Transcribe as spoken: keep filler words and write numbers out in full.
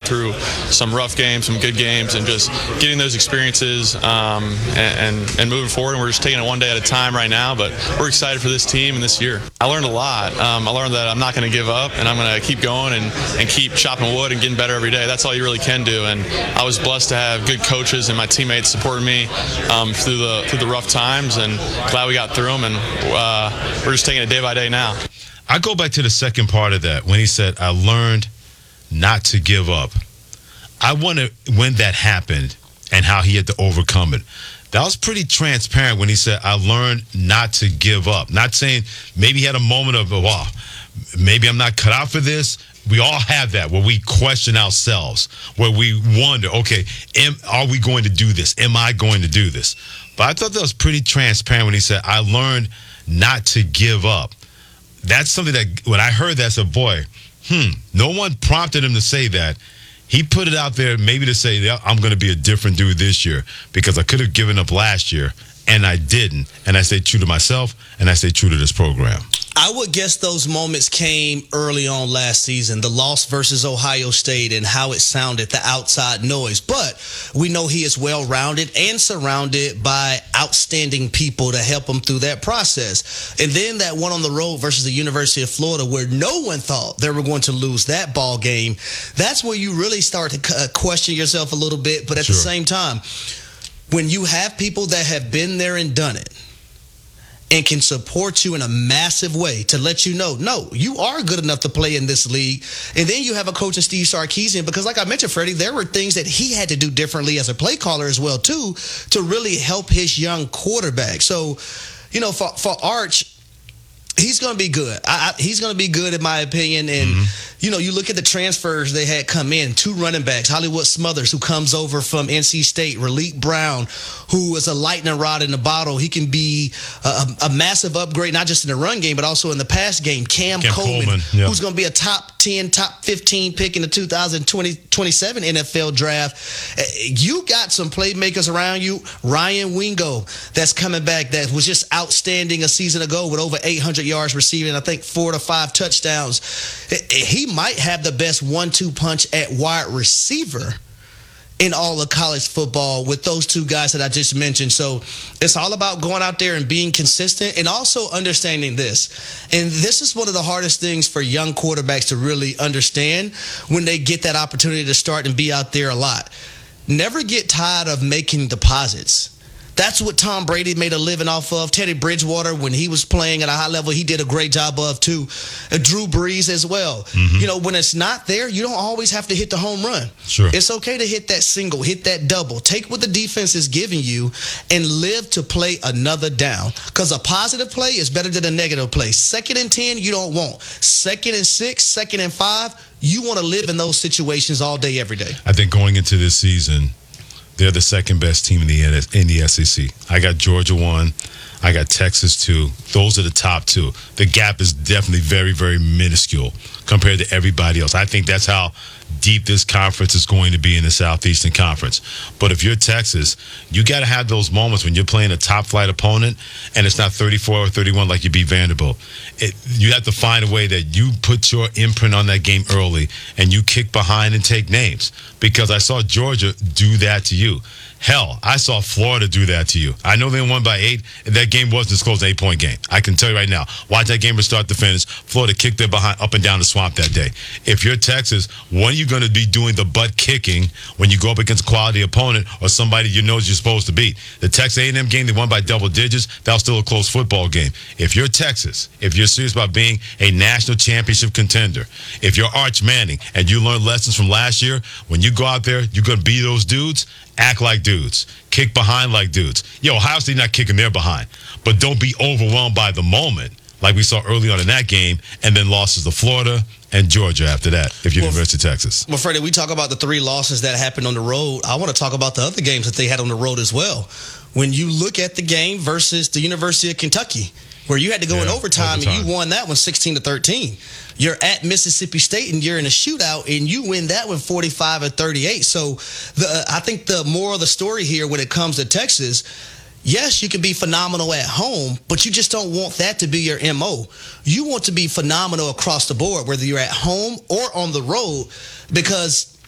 through some rough games, some good games, and just getting those experiences um, and, and, and moving forward. And we're just taking it one day at a time right now, but we're excited for this team and this year. I learned a lot. Um, I learned that I'm not going to give up, and I'm going to keep going and, and keep chopping wood and getting better every day. That's all you really can do. And I was blessed to have good coaches and my teammates supporting me um, through the through the rough times, and glad we got through them. And uh, we're just taking it day by day now. I go back to the second part of that when he said, I learned not to give up. I wonder when that happened and how he had to overcome it. That was pretty transparent when he said, I learned not to give up. Not saying maybe he had a moment of, wow, maybe I'm not cut out for this. We all have that where we question ourselves, where we wonder, okay, am, are we going to do this? Am I going to do this? But I thought that was pretty transparent when he said, I learned not to give up. That's something that when I heard that, I said, boy, hmm, no one prompted him to say that. He put it out there maybe to say, yeah, I'm going to be a different dude this year because I could have given up last year, and I didn't. And I stayed true to myself, and I stayed true to this program. I would guess those moments came early on last season, the loss versus Ohio State and how it sounded, the outside noise. But we know he is well-rounded and surrounded by outstanding people to help him through that process. And then that one on the road versus the University of Florida where no one thought they were going to lose that ball game, that's where you really start to uh, question yourself a little bit. But at Sure. the same time, when you have people that have been there and done it, and can support you in a massive way to let you know, no, you are good enough to play in this league. And then you have a coach in Steve Sarkisian, because like I mentioned, Freddie, there were things that he had to do differently as a play caller as well, too, to really help his young quarterback. So, you know, for, for Arch, he's going to be good. I, I, he's going to be good, in my opinion. And, mm-hmm. you know, you look at the transfers they had come in, two running backs, Hollywood Smothers, who comes over from N C State, Raleek Brown, who is a lightning rod in the bottle. He can be a, a massive upgrade, not just in the run game, but also in the pass game. Cam, Cam Coleman, Coleman yeah. who's going to be a top ten, top fifteen pick in the two thousand twenty, twenty-seven N F L draft. You got some playmakers around you. Ryan Wingo, that's coming back, that was just outstanding a season ago with over eight hundred yards receiving, I think four to five touchdowns. He might have the best one two punch at wide receiver in all of college football with those two guys that I just mentioned. So it's all about going out there and being consistent and also understanding this. And this is one of the hardest things for young quarterbacks to really understand when they get that opportunity to start and be out there a lot. Never get tired of making deposits. That's what Tom Brady made a living off of. Teddy Bridgewater, when he was playing at a high level, he did a great job of, too. Uh, Drew Brees as well. Mm-hmm. You know, when it's not there, you don't always have to hit the home run. Sure. It's okay to hit that single, hit that double. Take what the defense is giving you and live to play another down. Because a positive play is better than a negative play. Second and ten, you don't want. Second and six, second and five, you want to live in those situations all day, every day. I think going into this season, they're the second best team in the in the S E C. I got Georgia one. I got Texas two. Those are the top two. The gap is definitely very, very minuscule compared to everybody else. I think that's how deep this conference is going to be in the Southeastern Conference. But if you're Texas, you got to have those moments when you're playing a top-flight opponent and it's not thirty-four or thirty-one like you beat Vanderbilt. It, you have to find a way that you put your imprint on that game early and you kick behind and take names, because I saw Georgia do that to you. Hell, I saw Florida do that to you. I know they won by eight, and that game wasn't as close as an eight-point game. I can tell you right now. Watch that game from start to finish. Florida kicked their behind up and down the swamp that day. If you're Texas, when are you going to be doing the butt kicking when you go up against a quality opponent or somebody you know you're supposed to beat? The Texas A and M game, they won by double digits. That was still a close football game. If you're Texas, if you're serious about being a national championship contender, if you're Arch Manning and you learned lessons from last year, when you go out there, you're going to be those dudes. Act like dudes. Kick behind like dudes. Yo, Ohio State not kicking their behind. But don't be overwhelmed by the moment like we saw early on in that game, and then losses to Florida and Georgia after that, if you're well, University of Texas. Well, Freddie, we talk about the three losses that happened on the road. I want to talk about the other games that they had on the road as well. When you look at the game versus the University of Kentucky, where you had to go yeah, in overtime, overtime and you won that one sixteen to thirteen. You're at Mississippi State and you're in a shootout and you win that one forty-five to thirty-eight. So the, I think the moral of the story here when it comes to Texas, yes, you can be phenomenal at home, but you just don't want that to be your M O. You want to be phenomenal across the board, whether you're at home or on the road, because